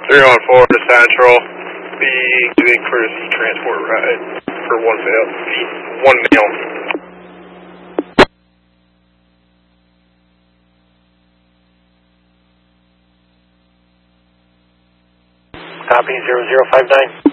314 to Central. Be giving courtesy transport ride for one male. Copy 0059.